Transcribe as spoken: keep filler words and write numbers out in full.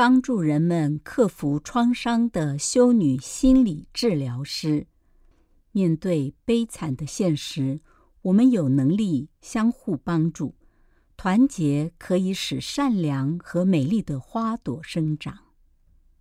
帮助人们克服创伤的修女心理治疗师。面对悲惨的现实，我们有能力相互帮助，团结可以使善良和美丽的花朵生长。